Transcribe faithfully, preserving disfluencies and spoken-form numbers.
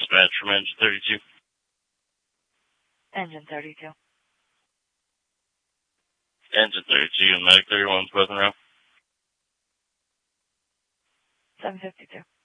dispatch from engine thirty-two. Engine thirty-two. Engine thirty-two and medic thirty-one is both in row. seven fifty-two.